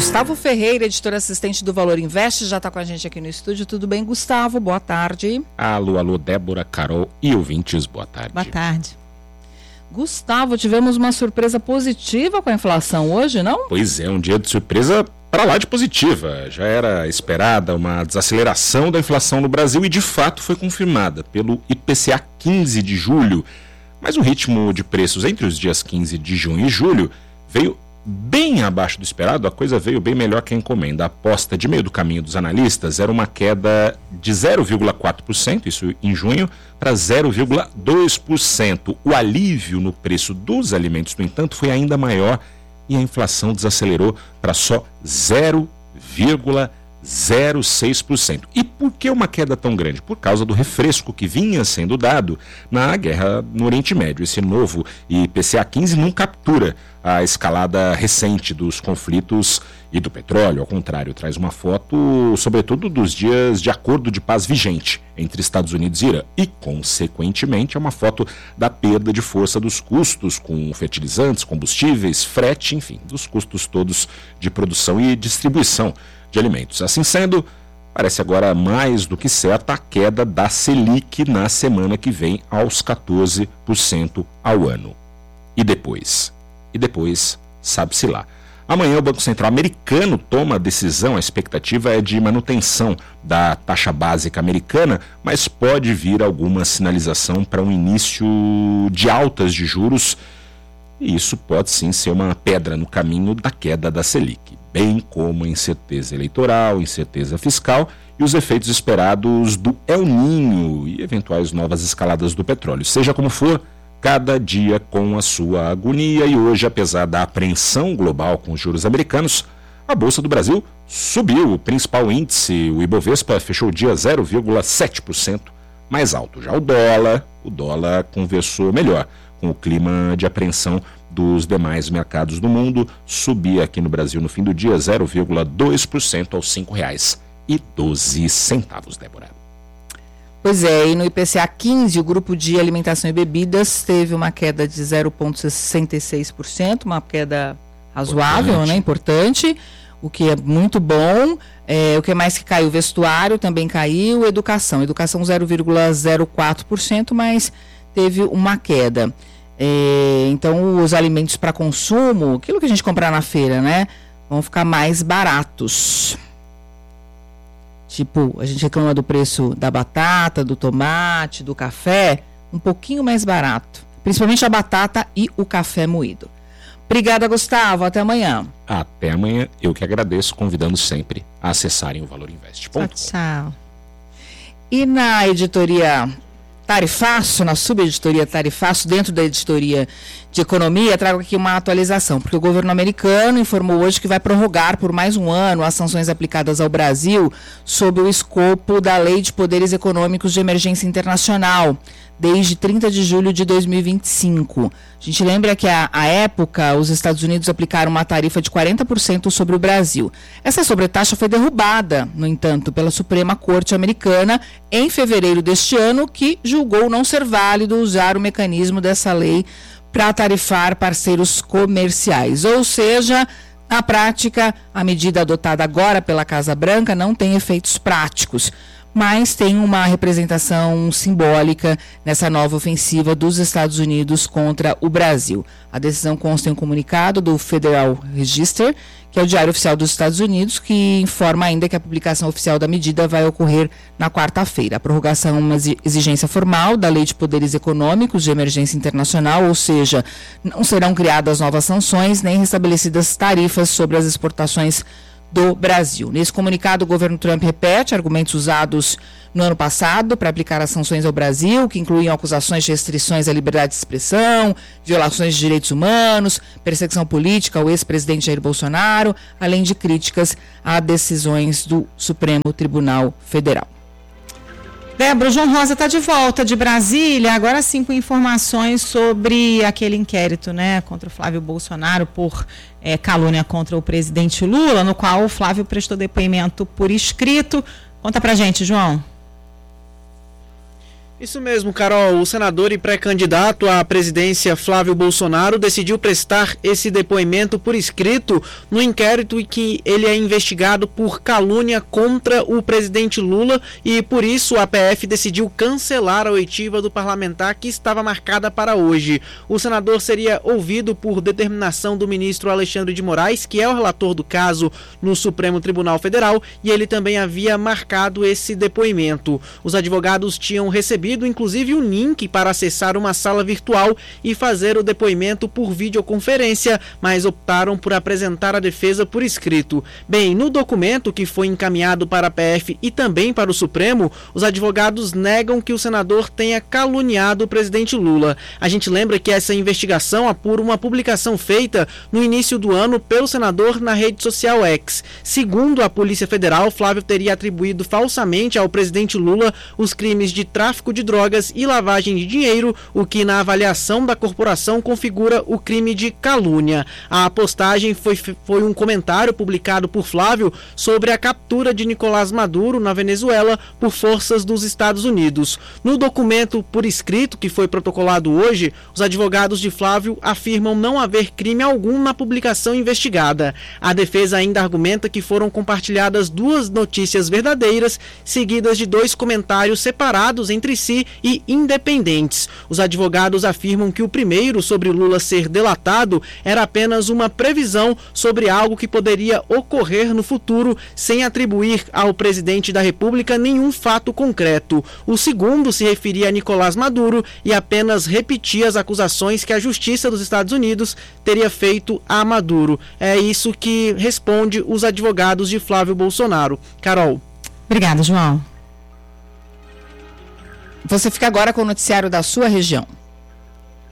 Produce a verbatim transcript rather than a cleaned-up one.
Gustavo Ferreira, editor assistente do Valor Invest, já está com a gente aqui no estúdio. Tudo bem, Gustavo? Boa tarde. Alô, alô, Débora, Carol e ouvintes, boa tarde. Boa tarde. Gustavo, tivemos uma surpresa positiva com a inflação hoje, não? Pois é, um dia de surpresa para lá de positiva. Já era esperada uma desaceleração da inflação no Brasil e de fato foi confirmada pelo I P C A quinze de julho. Mas o ritmo de preços entre os dias quinze de junho e julho veio bem abaixo do esperado. A coisa veio bem melhor que a encomenda. A aposta de meio do caminho dos analistas era uma queda de zero vírgula quatro por cento, isso em junho, para zero vírgula dois por cento. O alívio no preço dos alimentos, no entanto, foi ainda maior e a inflação desacelerou para só zero vírgula zero seis por cento. E por que uma queda tão grande? Por causa do refresco que vinha sendo dado na guerra no Oriente Médio. Esse novo I P C A quinze não captura a escalada recente dos conflitos e do petróleo, ao contrário, traz uma foto, sobretudo, dos dias de acordo de paz vigente entre Estados Unidos e Irã. E, consequentemente, é uma foto da perda de força dos custos com fertilizantes, combustíveis, frete, enfim, dos custos todos de produção e distribuição de alimentos. Assim sendo, parece agora mais do que certa a queda da Selic na semana que vem aos quatorze por cento ao ano. E depois? E depois, sabe-se lá. Amanhã o Banco Central americano toma a decisão, a expectativa é de manutenção da taxa básica americana, mas pode vir alguma sinalização para um início de altas de juros, e isso pode sim ser uma pedra no caminho da queda da Selic, bem como a incerteza eleitoral, incerteza fiscal e os efeitos esperados do El Niño e eventuais novas escaladas do petróleo. Seja como for, cada dia com a sua agonia, e hoje, apesar da apreensão global com os juros americanos, a Bolsa do Brasil subiu. O principal índice, o Ibovespa, fechou o dia zero vírgula sete por cento mais alto. Já o dólar, o dólar conversou melhor com o clima de apreensão dos demais mercados do mundo, subia aqui no Brasil no fim do dia zero vírgula dois por cento aos cinco reais e doze centavos, Débora. Pois é, e no I P C A quinze, o grupo de alimentação e bebidas teve uma queda de zero vírgula sessenta e seis por cento, uma queda razoável, importante. né? Importante, o que é muito bom. É, o que mais que caiu? Vestuário também caiu, educação. Educação zero vírgula zero quatro por cento, mas teve uma queda. É, então, os alimentos para consumo, aquilo que a gente comprar na feira, né? Vão ficar mais baratos. Tipo, a gente reclama do preço da batata, do tomate, do café, um pouquinho mais barato. Principalmente a batata e o café moído. Obrigada, Gustavo. Até amanhã. Até amanhã. Eu que agradeço, convidando sempre a acessarem o valor invest ponto com. Tchau, tchau. E na editoria Tarifaço, na subeditoria Tarifaço, dentro da editoria de economia, trago aqui uma atualização, porque o governo americano informou hoje que vai prorrogar por mais um ano as sanções aplicadas ao Brasil sob o escopo da Lei de Poderes Econômicos de Emergência Internacional, desde trinta de julho de dois mil e vinte e cinco. A gente lembra que, à época, os Estados Unidos aplicaram uma tarifa de quarenta por cento sobre o Brasil. Essa sobretaxa foi derrubada, no entanto, pela Suprema Corte Americana em fevereiro deste ano, que julgou não ser válido usar o mecanismo dessa lei para tarifar parceiros comerciais. Ou seja, na prática, a medida adotada agora pela Casa Branca não tem efeitos práticos, mas tem uma representação simbólica nessa nova ofensiva dos Estados Unidos contra o Brasil. A decisão consta em um comunicado do Federal Register, que é o Diário Oficial dos Estados Unidos, que informa ainda que a publicação oficial da medida vai ocorrer na quarta-feira. A prorrogação é uma exigência formal da Lei de Poderes Econômicos de Emergência Internacional, ou seja, não serão criadas novas sanções nem restabelecidas tarifas sobre as exportações do Brasil. Nesse comunicado, o governo Trump repete argumentos usados no ano passado para aplicar as sanções ao Brasil, que incluem acusações de restrições à liberdade de expressão, violações de direitos humanos, perseguição política ao ex-presidente Jair Bolsonaro, além de críticas a decisões do Supremo Tribunal Federal. Débora, o João Rosa está de volta de Brasília, agora sim com informações sobre aquele inquérito, né, contra o Flávio Bolsonaro por é, calúnia contra o presidente Lula, no qual o Flávio prestou depoimento por escrito. Conta pra gente, João. Isso mesmo, Carol. O senador e pré-candidato à presidência Flávio Bolsonaro decidiu prestar esse depoimento por escrito no inquérito em que ele é investigado por calúnia contra o presidente Lula e, por isso, a P F decidiu cancelar a oitiva do parlamentar que estava marcada para hoje. O senador seria ouvido por determinação do ministro Alexandre de Moraes, que é o relator do caso no Supremo Tribunal Federal, e ele também havia marcado esse depoimento. Os advogados tinham recebido inclusive um link para acessar uma sala virtual e fazer o depoimento por videoconferência, mas optaram por apresentar a defesa por escrito. Bem, no documento que foi encaminhado para a P F e também para o Supremo, os advogados negam que o senador tenha caluniado o presidente Lula. A gente lembra que essa investigação apura uma publicação feita no início do ano pelo senador na rede social X. Segundo a Polícia Federal, Flávio teria atribuído falsamente ao presidente Lula os crimes de tráfico de drogas e lavagem de dinheiro, o que na avaliação da corporação configura o crime de calúnia. A postagem foi, foi um comentário publicado por Flávio sobre a captura de Nicolás Maduro na Venezuela por forças dos Estados Unidos. No documento por escrito que foi protocolado hoje, os advogados de Flávio afirmam não haver crime algum na publicação investigada. A defesa ainda argumenta que foram compartilhadas duas notícias verdadeiras, seguidas de dois comentários separados entre si e independentes. Os advogados afirmam que o primeiro, sobre Lula ser delatado, era apenas uma previsão sobre algo que poderia ocorrer no futuro, sem atribuir ao presidente da República nenhum fato concreto. O segundo se referia a Nicolás Maduro e apenas repetia as acusações que a Justiça dos Estados Unidos teria feito a Maduro. É isso que responde os advogados de Flávio Bolsonaro. Carol. Obrigada, João. Você fica agora com o noticiário da sua região.